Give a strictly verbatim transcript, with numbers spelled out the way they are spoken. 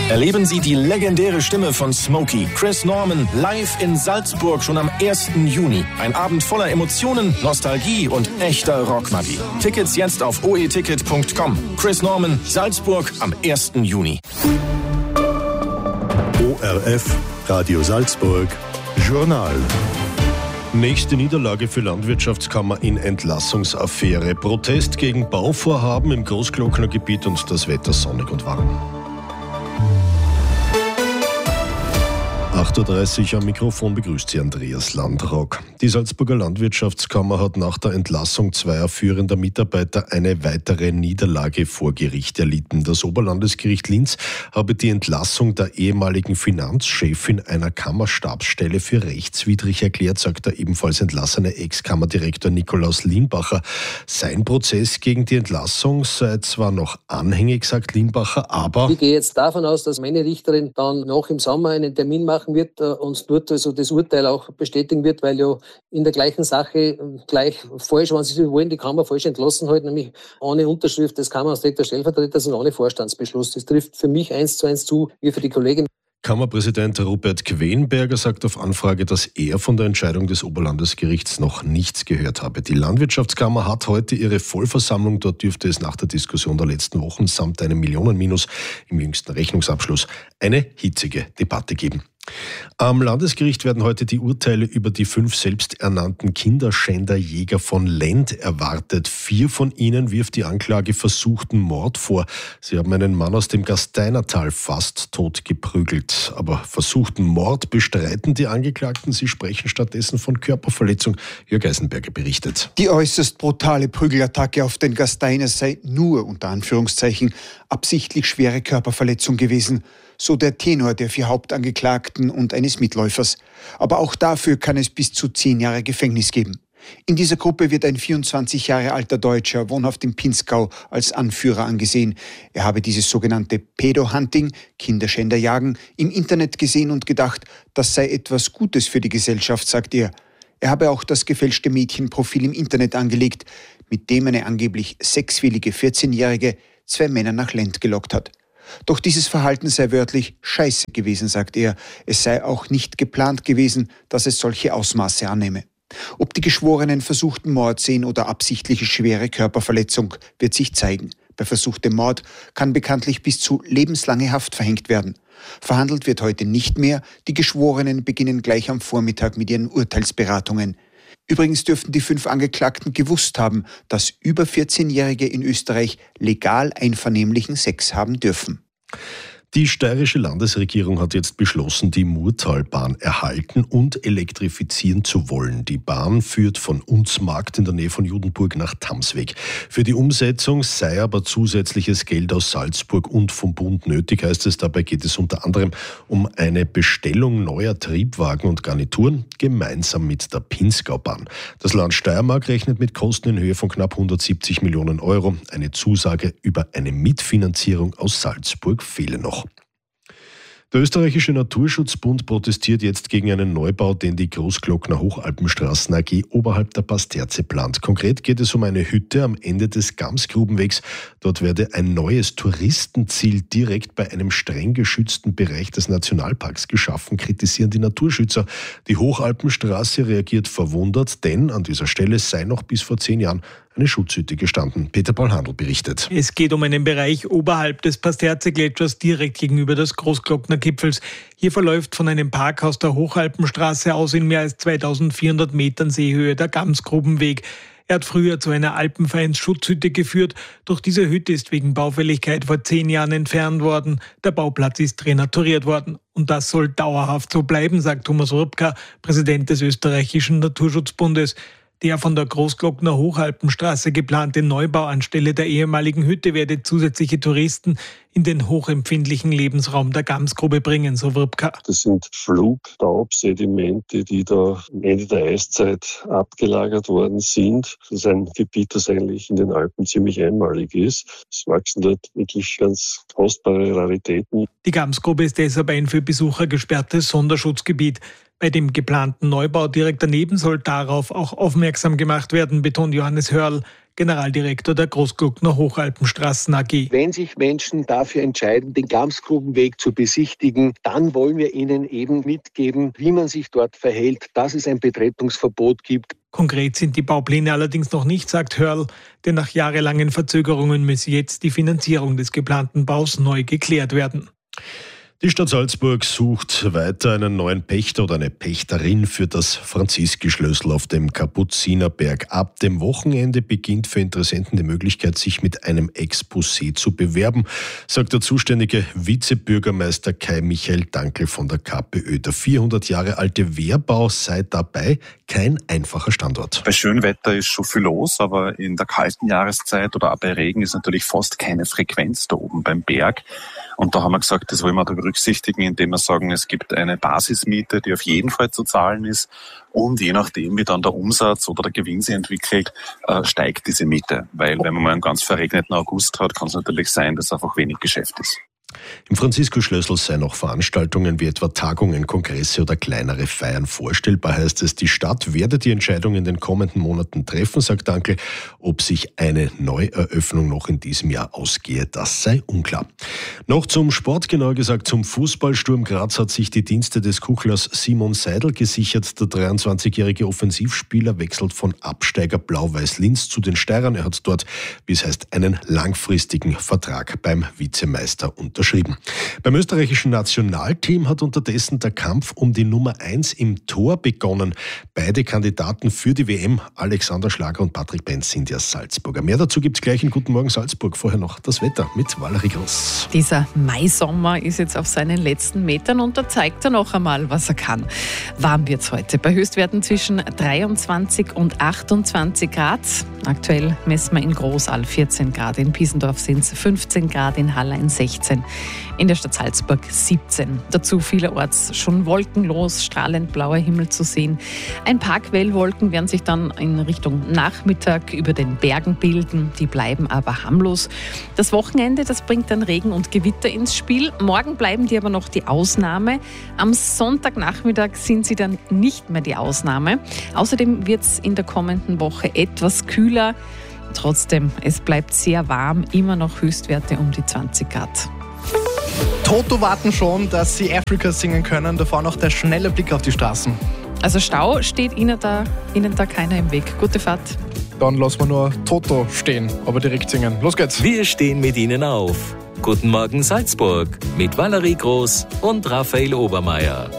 Erleben Sie die legendäre Stimme von Smokey, Chris Norman, live in Salzburg schon am ersten Juni. Ein Abend voller Emotionen, Nostalgie und echter Rockmagie. Tickets jetzt auf o e ticket punkt com. Chris Norman, Salzburg am ersten Juni. O R F, Radio Salzburg, Journal. Nächste Niederlage für Landwirtschaftskammer in Entlassungsaffäre. Protest gegen Bauvorhaben im Großglocknergebiet und das Wetter sonnig und warm. acht Uhr dreißig am Mikrofon begrüßt Sie Andreas Landrock. Die Salzburger Landwirtschaftskammer hat nach der Entlassung zweier führender Mitarbeiter eine weitere Niederlage vor Gericht erlitten. Das Oberlandesgericht Linz habe die Entlassung der ehemaligen Finanzchefin einer Kammerstabsstelle für rechtswidrig erklärt, sagt der ebenfalls entlassene Ex-Kammerdirektor Nikolaus Lienbacher. Sein Prozess gegen die Entlassung sei zwar noch anhängig, sagt Lienbacher, aber... Ich gehe jetzt davon aus, dass meine Richterin dann noch im Sommer einen Termin machen wird, uns dort also das Urteil auch bestätigen wird, weil ja in der gleichen Sache gleich falsch, wenn Sie so wollen, die Kammer falsch entlassen hat, nämlich ohne Unterschrift des Kammeraustritters Stellvertreters und ohne Vorstandsbeschluss. Das trifft für mich eins zu eins zu, wie für die Kollegin. Kammerpräsident Rupert Quenberger sagt auf Anfrage, dass er von der Entscheidung des Oberlandesgerichts noch nichts gehört habe. Die Landwirtschaftskammer hat heute ihre Vollversammlung. Dort dürfte es nach der Diskussion der letzten Wochen samt einem Millionenminus im jüngsten Rechnungsabschluss eine hitzige Debatte geben. Am Landesgericht werden heute die Urteile über die fünf selbsternannten Kinderschänderjäger von Lend erwartet. Vier von ihnen wirft die Anklage versuchten Mord vor. Sie haben einen Mann aus dem Gasteinertal fast tot geprügelt. Aber versuchten Mord bestreiten die Angeklagten. Sie sprechen stattdessen von Körperverletzung. Jörg Eisenberger berichtet. Die äußerst brutale Prügelattacke auf den Gasteiner sei nur, unter Anführungszeichen, absichtlich schwere Körperverletzung gewesen. So der Tenor der vier Hauptangeklagten und eines Mitläufers. Aber auch dafür kann es bis zu zehn Jahre Gefängnis geben. In dieser Gruppe wird ein vierundzwanzig Jahre alter Deutscher, wohnhaft im Pinzgau, als Anführer angesehen. Er habe dieses sogenannte Pedo-Hunting, Kinderschänderjagen, im Internet gesehen und gedacht, das sei etwas Gutes für die Gesellschaft, sagt er. Er habe auch das gefälschte Mädchenprofil im Internet angelegt, mit dem eine angeblich sexwillige vierzehnjährige zwei Männer nach Lend gelockt hat. Doch dieses Verhalten sei wörtlich scheiße gewesen, sagt er. Es sei auch nicht geplant gewesen, dass es solche Ausmaße annehme. Ob die Geschworenen versuchten Mord sehen oder absichtliche schwere Körperverletzung, wird sich zeigen. Bei versuchtem Mord kann bekanntlich bis zu lebenslange Haft verhängt werden. Verhandelt wird heute nicht mehr. Die Geschworenen beginnen gleich am Vormittag mit ihren Urteilsberatungen. Übrigens dürften die fünf Angeklagten gewusst haben, dass über vierzehnjährige in Österreich legal einvernehmlichen Sex haben dürfen. Die steirische Landesregierung hat jetzt beschlossen, die Murtalbahn erhalten und elektrifizieren zu wollen. Die Bahn führt von Unzmarkt in der Nähe von Judenburg nach Tamsweg. Für die Umsetzung sei aber zusätzliches Geld aus Salzburg und vom Bund nötig, heißt es. Dabei geht es unter anderem um eine Bestellung neuer Triebwagen und Garnituren gemeinsam mit der Pinzgaubahn. Das Land Steiermark rechnet mit Kosten in Höhe von knapp hundertsiebzig Millionen Euro. Eine Zusage über eine Mitfinanzierung aus Salzburg fehle noch. Der österreichische Naturschutzbund protestiert jetzt gegen einen Neubau, den die Großglockner Hochalpenstraßen A G oberhalb der Pasterze plant. Konkret geht es um eine Hütte am Ende des Gamsgrubenwegs. Dort werde ein neues Touristenziel direkt bei einem streng geschützten Bereich des Nationalparks geschaffen, kritisieren die Naturschützer. Die Hochalpenstraße reagiert verwundert, denn an dieser Stelle sei noch bis vor zehn Jahren eine Schutzhütte gestanden. Peter Paul Handl berichtet. Es geht um einen Bereich oberhalb des Pasterze-Gletschers direkt gegenüber des Großglockner-Gipfels. Hier verläuft von einem Parkhaus der Hochalpenstraße aus in mehr als zweitausendvierhundert Metern Seehöhe der Gamsgrubenweg. Er hat früher zu einer Alpenvereins-Schutzhütte geführt. Doch diese Hütte ist wegen Baufälligkeit vor zehn Jahren entfernt worden. Der Bauplatz ist renaturiert worden. Und das soll dauerhaft so bleiben, sagt Thomas Rupka, Präsident des österreichischen Naturschutzbundes. Der von der Großglockner Hochalpenstraße geplante Neubau anstelle der ehemaligen Hütte werde zusätzliche Touristen in den hochempfindlichen Lebensraum der Gamsgrube bringen, so Wrubka. Das sind Flugstaubsedimente, die da am Ende der Eiszeit abgelagert worden sind. Das ist ein Gebiet, das eigentlich in den Alpen ziemlich einmalig ist. Es wachsen dort wirklich ganz kostbare Raritäten. Die Gamsgrube ist deshalb ein für Besucher gesperrtes Sonderschutzgebiet. Bei dem geplanten Neubau direkt daneben soll darauf auch aufmerksam gemacht werden, betont Johannes Hörl, Generaldirektor der Großglockner Hochalpenstraßen A G. Wenn sich Menschen dafür entscheiden, den Gamsgrubenweg zu besichtigen, dann wollen wir ihnen eben mitgeben, wie man sich dort verhält, dass es ein Betretungsverbot gibt. Konkret sind die Baupläne allerdings noch nicht, sagt Hörl, denn nach jahrelangen Verzögerungen müsse jetzt die Finanzierung des geplanten Baus neu geklärt werden. Die Stadt Salzburg sucht weiter einen neuen Pächter oder eine Pächterin für das Franziski-Schlössl auf dem Kapuzinerberg. Ab dem Wochenende beginnt für Interessenten die Möglichkeit, sich mit einem Exposé zu bewerben, sagt der zuständige Vizebürgermeister Kai Michael Dankl von der KPÖ. Der vierhundert Jahre alte Wehrbau sei dabei kein einfacher Standort. Bei Schönwetter ist schon viel los, aber in der kalten Jahreszeit oder auch bei Regen ist natürlich fast keine Frequenz da oben beim Berg. Und da haben wir gesagt, das wollen wir da berücksichtigen, indem wir sagen, es gibt eine Basismiete, die auf jeden Fall zu zahlen ist. Und je nachdem, wie dann der Umsatz oder der Gewinn sich entwickelt, äh, steigt diese Miete. Weil wenn man mal einen ganz verregneten August hat, kann es natürlich sein, dass einfach wenig Geschäft ist. Im Franziski-Schlössl seien auch Veranstaltungen wie etwa Tagungen, Kongresse oder kleinere Feiern vorstellbar, heißt es. Die Stadt werde die Entscheidung in den kommenden Monaten treffen, sagt Dankl. Ob sich eine Neueröffnung noch in diesem Jahr ausgehe, das sei unklar. Noch zum Sport, genauer gesagt zum Fußball. Sturm Graz hat sich die Dienste des Kuchlers Simon Seidel gesichert. Der dreiundzwanzigjährige Offensivspieler wechselt von Absteiger Blau-Weiß Linz zu den Steirern. Er hat dort, wie es heißt, einen langfristigen Vertrag beim Vizemeister unterschrieben. Beim österreichischen Nationalteam hat unterdessen der Kampf um die Nummer eins im Tor begonnen. Beide Kandidaten für die W M, Alexander Schlager und Patrick Benz, sind ja Salzburger. Mehr dazu gibt es gleich in Guten Morgen Salzburg. Vorher noch das Wetter mit Valerie Groß. Dieser Maisommer ist jetzt auf seinen letzten Metern und da zeigt er noch einmal, was er kann. Warm wird es heute. Bei Höchstwerten zwischen dreiundzwanzig und achtundzwanzig Grad. Aktuell messen wir in Großal vierzehn Grad, in Piesendorf sind es fünfzehn Grad, in Hallein sechzehn, in der Stadt Salzburg siebzehn. Dazu vielerorts schon wolkenlos, strahlend blauer Himmel zu sehen. Ein paar Quellwolken werden sich dann in Richtung Nachmittag über den Bergen bilden, die bleiben aber harmlos. Das Wochenende, das bringt dann Regen und Gewitter ins Spiel. Morgen bleiben die aber noch die Ausnahme. Am Sonntagnachmittag sind sie dann nicht mehr die Ausnahme. Außerdem wird es in der kommenden Woche etwas kühler. Trotzdem, es bleibt sehr warm, immer noch Höchstwerte um die zwanzig Grad. Toto warten schon, dass sie Africa singen können. Davor noch der schnelle Blick auf die Straßen. Also Stau steht Ihnen da, Ihnen da keiner im Weg. Gute Fahrt. Dann lassen wir nur Toto stehen, aber direkt singen. Los geht's. Wir stehen mit Ihnen auf. Guten Morgen Salzburg mit Valerie Groß und Raphael Obermeier.